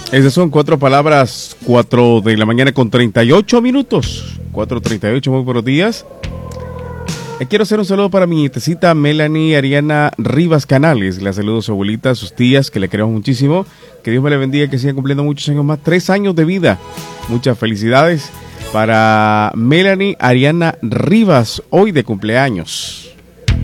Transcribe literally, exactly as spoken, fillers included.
Esas son cuatro palabras, cuatro de la mañana con treinta y ocho minutos. cuatro treinta y ocho, muy buenos días. Eh, quiero hacer un saludo para mi nietecita Melanie Ariana Rivas Canales. Le saludo a su abuelita, a sus tías, que le queremos muchísimo. Que Dios me le bendiga, que sigan cumpliendo muchos años más. Tres años de vida. Muchas felicidades para Melanie Ariana Rivas, hoy de cumpleaños.